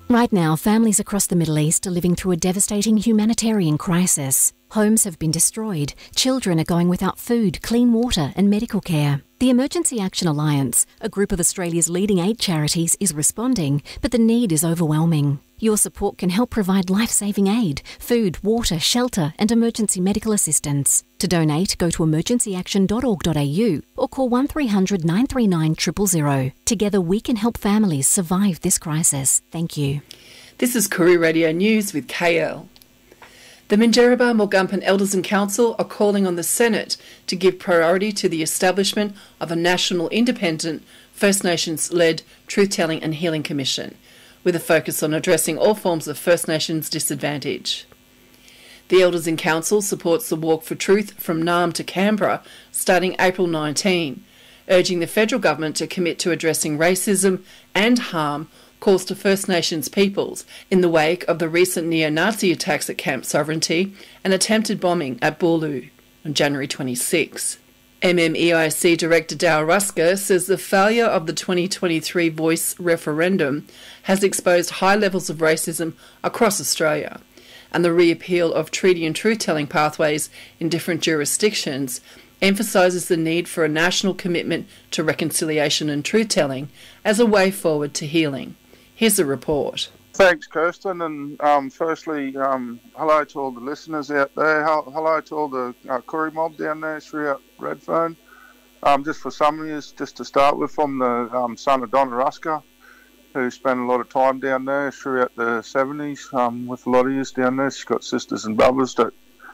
Right now, families across the Middle East are living through a devastating humanitarian crisis. Homes have been destroyed, children are going without food, clean water and medical care. The Emergency Action Alliance, a group of Australia's leading aid charities, is responding, but the need is overwhelming. Your support can help provide life-saving aid, food, water, shelter and emergency medical assistance. To donate, go to emergencyaction.org.au or call 1300 939 000. Together we can help families survive this crisis. Thank you. This is Koori Radio News with KL. The Minjerribah Mulgumpen Elders and Council are calling on the Senate to give priority to the establishment of a national independent First Nations-led Truth-Telling and Healing Commission, with a focus on addressing all forms of First Nations disadvantage. The Elders in Council supports the Walk for Truth from Naarm to Canberra starting April 19, urging the federal government to commit to addressing racism and harm caused to First Nations peoples in the wake of the recent neo-Nazi attacks at Camp Sovereignty and attempted bombing at Boorloo on January 26. MMEIC Director Dale Rusker says the failure of the 2023 Voice referendum has exposed high levels of racism across Australia, and the reappeal of treaty and truth-telling pathways in different jurisdictions emphasises the need for a national commitment to reconciliation and truth-telling as a way forward to healing. Here's the report. Thanks, Kirsten, and firstly, hello to all the listeners out there. Hello to all the Koori mob down there throughout Redfern. Just for some of you, just to start with, I'm the son of Donna Rusker, who spent a lot of time down there throughout the 70s with a lot of yous down there. She's got sisters and brothers that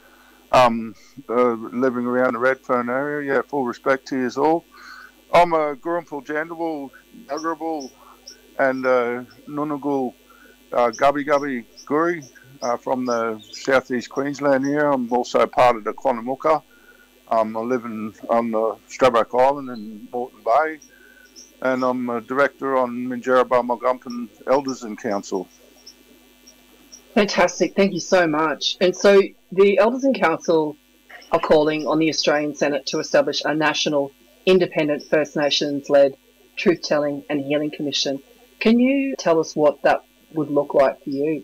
living around the Redfern area. Yeah, full respect to yous all. I'm a Gurrumpul Jandawal, Yagurrabal and Nunagul Gubbi Gubbi Guri from the southeast Queensland here. I'm also part of the Quannamucka. I live on the Stradbroke Island in Moreton Bay, and I'm a director on Minjerribah Mulgumpen Elders and Council. Fantastic, thank you so much. And so the Elders and Council are calling on the Australian Senate to establish a national independent First Nations-led Truth-Telling and Healing Commission. Can you tell us what that would look like for you?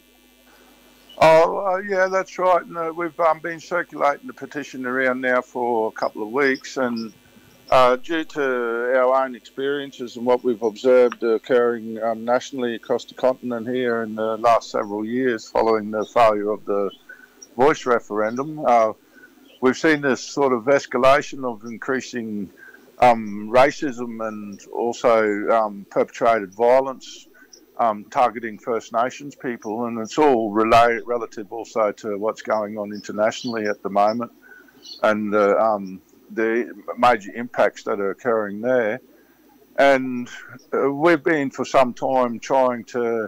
Yeah, that's right. No, we've been circulating the petition around now for a couple of weeks, and due to our own experiences and what we've observed occurring nationally across the continent here in the last several years following the failure of the Voice referendum, we've seen this sort of escalation of increasing racism and also perpetrated violence targeting First Nations people, and it's all relative also to what's going on internationally at the moment and the major impacts that are occurring there. And we've been for some time trying to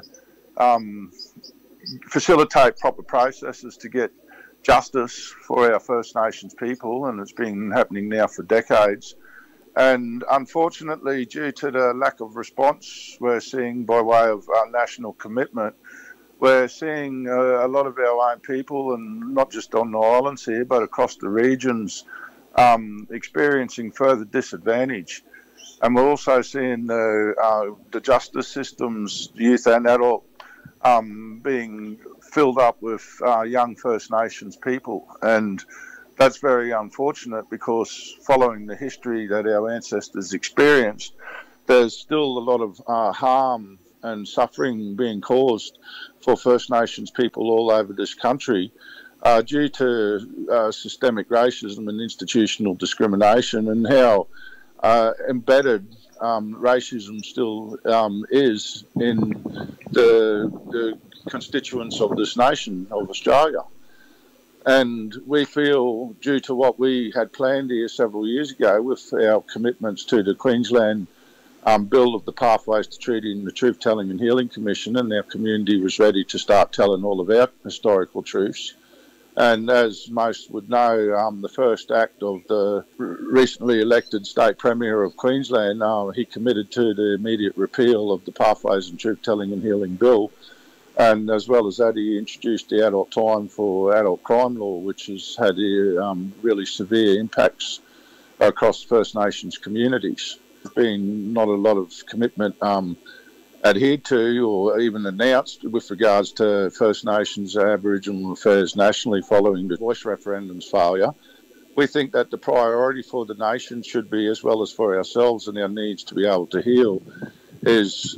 facilitate proper processes to get justice for our First Nations people, and it's been happening now for decades. And unfortunately, due to the lack of response we're seeing by way of national commitment, we're seeing a lot of our own people, and not just on the islands here, but across the regions, experiencing further disadvantage. And we're also seeing the justice systems, youth and adult, being filled up with young First Nations people. And that's very unfortunate, because following the history that our ancestors experienced, there's still a lot of harm and suffering being caused for First Nations people all over this country due to systemic racism and institutional discrimination, and how embedded racism still is in the constituents of this nation of Australia. And we feel, due to what we had planned here several years ago with our commitments to the Queensland Bill of the Pathways to Treaty and the Truth-Telling and Healing Commission, and our community was ready to start telling all of our historical truths. And as most would know, the first act of the recently elected State Premier of Queensland, he committed to the immediate repeal of the Pathways and Truth-Telling and Healing Bill. And as well as that, he introduced the adult time for adult crime law, which has had really severe impacts across First Nations communities. There's been not a lot of commitment adhered to or even announced with regards to First Nations Aboriginal affairs nationally following the voice referendum's failure. We think that the priority for the nation should be, as well as for ourselves and our needs to be able to heal, is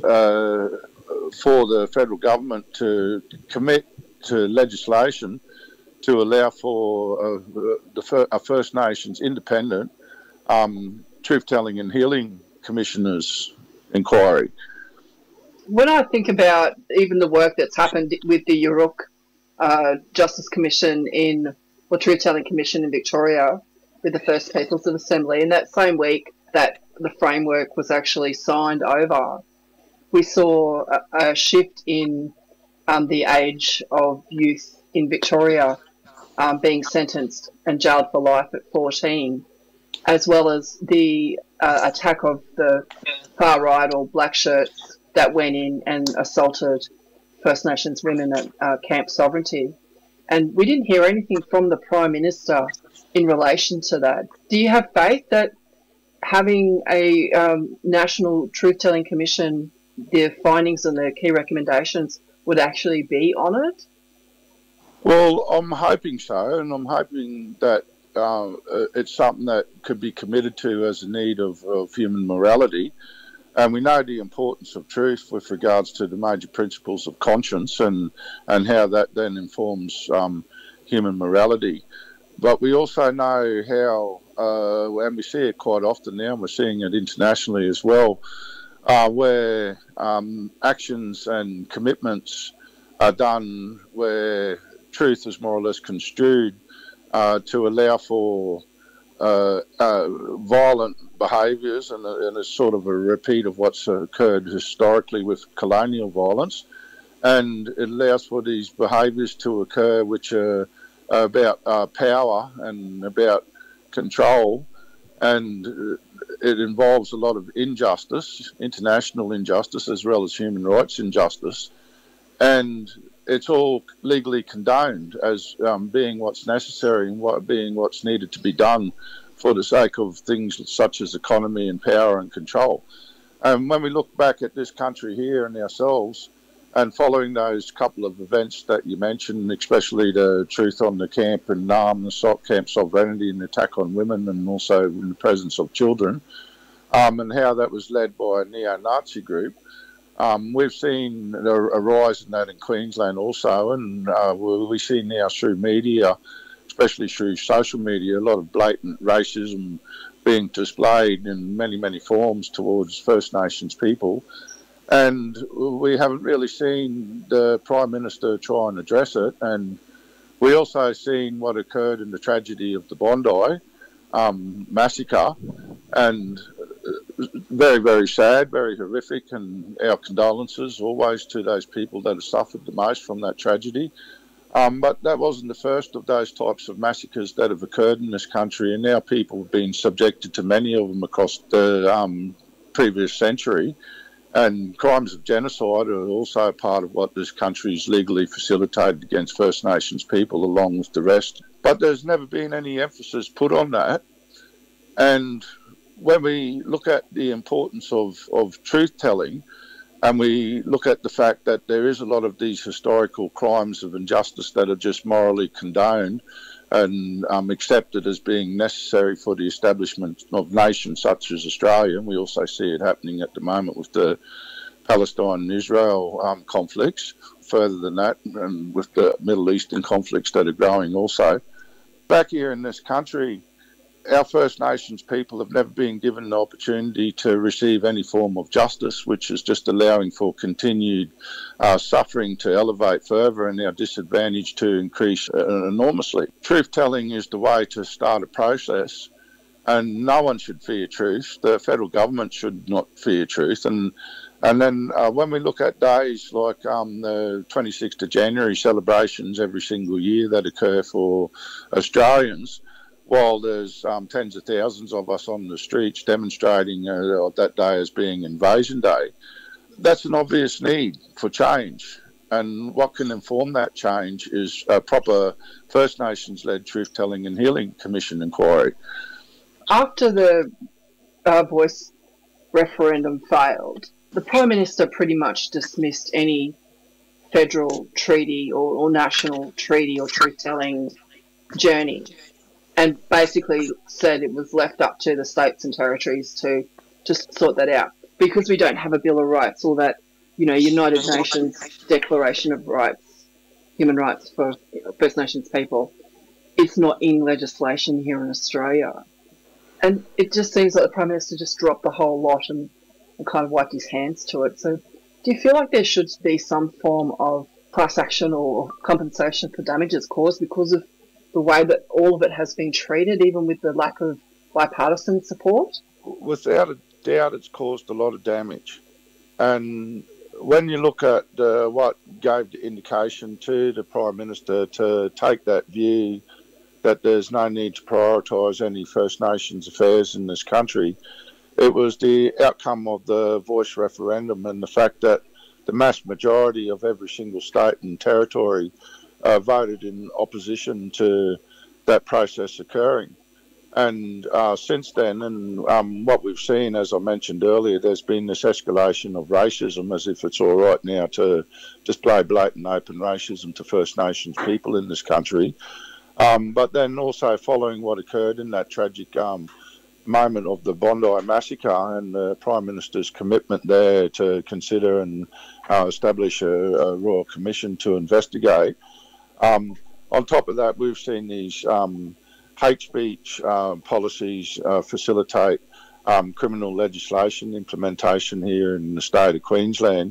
for the federal government to commit to legislation to allow for a First Nations independent truth-telling and healing commissioner's inquiry. When I think about even the work that's happened with the Yurok Justice Commission or Truth Telling Commission in Victoria with the First Peoples Assembly, in that same week that the framework was actually signed over, we saw a shift in the age of youth in Victoria being sentenced and jailed for life at 14, as well as the attack of the far right or black shirts that went in and assaulted First Nations women at Camp Sovereignty. And we didn't hear anything from the Prime Minister in relation to that. Do you have faith that having a National Truth-Telling Commission, their findings and their key recommendations would actually be honoured? Well, I'm hoping so, and I'm hoping that it's something that could be committed to as a need of human morality. And we know the importance of truth with regards to the major principles of conscience and how that then informs human morality. But we also know how, and we see it quite often now, and we're seeing it internationally as well, where actions and commitments are done where truth is more or less construed to allow for violent behaviours, and it's sort of a repeat of what's occurred historically with colonial violence, and it allows for these behaviours to occur which are about power and about control, and it involves a lot of injustice, international injustice as well as human rights injustice, and it's all legally condoned as being what's necessary and being what's needed to be done for the sake of things such as economy and power and control. And when we look back at this country here and ourselves, and following those couple of events that you mentioned, especially the truth on the camp in Naarm, the Camp Sovereignty and the attack on women, and also in the presence of children, and how that was led by a neo-Nazi group, we've seen a rise in that in Queensland also, and we see now through media, especially through social media, a lot of blatant racism being displayed in many, many forms towards First Nations people. And we haven't really seen the Prime Minister try and address it. And we also seen what occurred in the tragedy of the Bondi massacre, and very, very sad, very horrific, and our condolences always to those people that have suffered the most from that tragedy. But that wasn't the first of those types of massacres that have occurred in this country, and now people have been subjected to many of them across the previous century. And crimes of genocide are also part of what this country has legally facilitated against First Nations people, along with the rest. But there's never been any emphasis put on that. And when we look at the importance of truth-telling, and we look at the fact that there is a lot of these historical crimes of injustice that are just morally condoned and accepted as being necessary for the establishment of nations such as Australia, and we also see it happening at the moment with the Palestine and Israel conflicts, further than that, and with the Middle Eastern conflicts that are growing also. Back here in this country, our First Nations people have never been given the opportunity to receive any form of justice, which is just allowing for continued suffering to elevate further and our disadvantage to increase enormously. Truth-telling is the way to start a process, and no one should fear truth. The federal government should not fear truth. And then when we look at days like the 26th of January celebrations every single year that occur for Australians, while there's tens of thousands of us on the streets demonstrating that day as being Invasion Day, that's an obvious need for change. And what can inform that change is a proper First Nations-led Truth-Telling and Healing Commission inquiry. After the voice referendum failed, the Prime Minister pretty much dismissed any federal treaty or national treaty or truth-telling journey, and basically said it was left up to the states and territories to just sort that out. Because we don't have a Bill of Rights or that, United Nations Declaration of Rights, human rights for First Nations people, it's not in legislation here in Australia. And it just seems like the Prime Minister just dropped the whole lot and kind of wiped his hands to it. So do you feel like there should be some form of class action or compensation for damages caused because of the way that all of it has been treated, even with the lack of bipartisan support? Without a doubt, it's caused a lot of damage. And when you look at what gave the indication to the Prime Minister to take that view that there's no need to prioritise any First Nations affairs in this country, it was the outcome of the Voice referendum and the fact that the mass majority of every single state and territory voted in opposition to that process occurring. And since then, and what we've seen, as I mentioned earlier, there's been this escalation of racism, as if it's all right now to display blatant open racism to First Nations people in this country. But then also following what occurred in that tragic moment of the Bondi massacre and the Prime Minister's commitment there to consider and establish a Royal Commission to investigate. On top of that, we've seen these hate speech policies facilitate criminal legislation implementation here in the state of Queensland.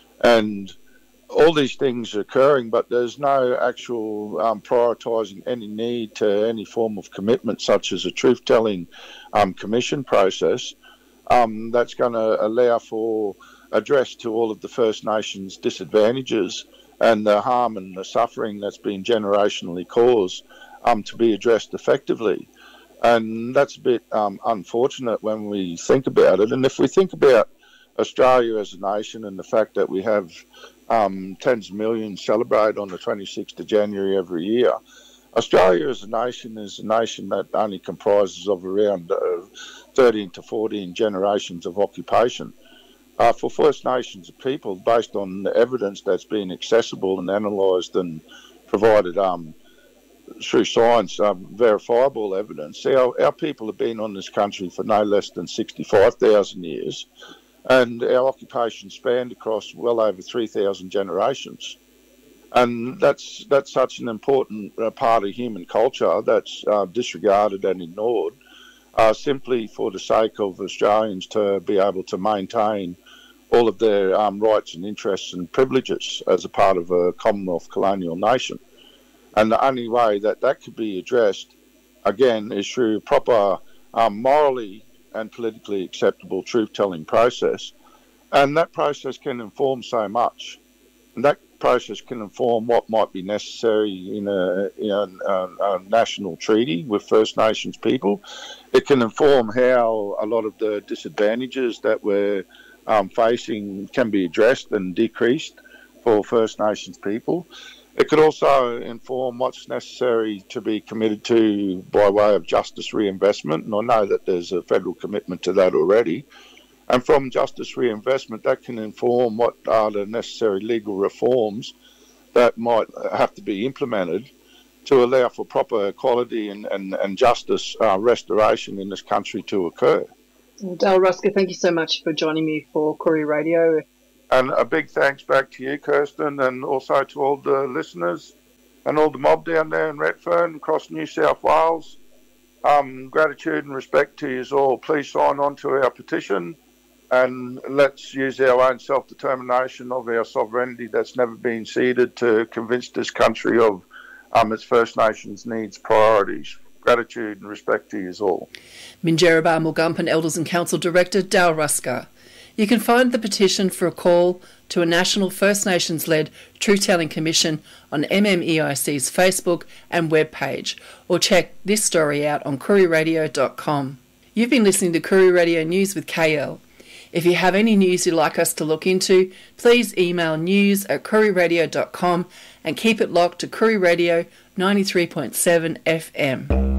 And all these things are occurring, but there's no actual prioritising any need to any form of commitment, such as a truth-telling commission process that's going to allow for address to all of the First Nations disadvantages and the harm and the suffering that's been generationally caused to be addressed effectively. And that's a bit unfortunate when we think about it. And if we think about Australia as a nation and the fact that we have tens of millions celebrate on the 26th of January every year, Australia as a nation is a nation that only comprises of around 13 to 14 generations of occupation. For First Nations people, based on the evidence that's been accessible and analysed and provided through science, verifiable evidence, our people have been on this country for no less than 65,000 years, and our occupation spanned across well over 3,000 generations. And that's such an important part of human culture that's disregarded and ignored simply for the sake of Australians to be able to maintain all of their rights and interests and privileges as a part of a Commonwealth colonial nation. And the only way that that could be addressed, again, is through a proper morally and politically acceptable truth-telling process. And that process can inform so much. And that process can inform what might be necessary in a national treaty with First Nations people. It can inform how a lot of the disadvantages that we're facing can be addressed and decreased for First Nations people. It could also inform what's necessary to be committed to by way of justice reinvestment, and I know that there's a federal commitment to that already. And from justice reinvestment, that can inform what are the necessary legal reforms that might have to be implemented to allow for proper equality and justice restoration in this country to occur. Dale Ruska, thank you so much for joining me for Koori Radio. And a big thanks back to you, Kirsten, and also to all the listeners and all the mob down there in Redfern across New South Wales. Gratitude and respect to you all. Please sign on to our petition and let's use our own self-determination of our sovereignty that's never been ceded to convince this country of its First Nations needs priorities. Gratitude and respect to you all. Minjerribah Mulgumpen Elders and Council Director Dale Ruska. You can find the petition for a call to a national First Nations-led truth-telling commission on MMEIC's Facebook and web page, or check this story out on kooriradio.com. You've been listening to Koori Radio News with KL. If you have any news you'd like us to look into, please email news@kooriradio.com and keep it locked to Koori Radio 93.7 FM.